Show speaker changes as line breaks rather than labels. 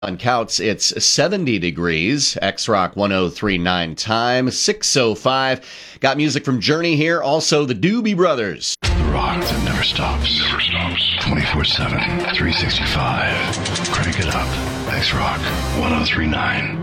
On Couts, it's 70 degrees. X-Rock 103.9 time, 6:05. Got music from Journey here, also the Doobie Brothers.
The rock that never stops. 24/7, 365. Crank it up. X-Rock 103.9.